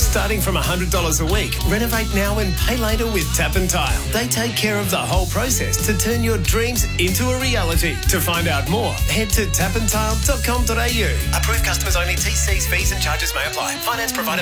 Starting from $100 a week, renovate now and pay later with Tap and Tile. They take care of the whole process to turn your dreams into a reality. To find out more, head to tapandtile.com.au. Approved customers only. TCs, fees and charges may apply. Finance provided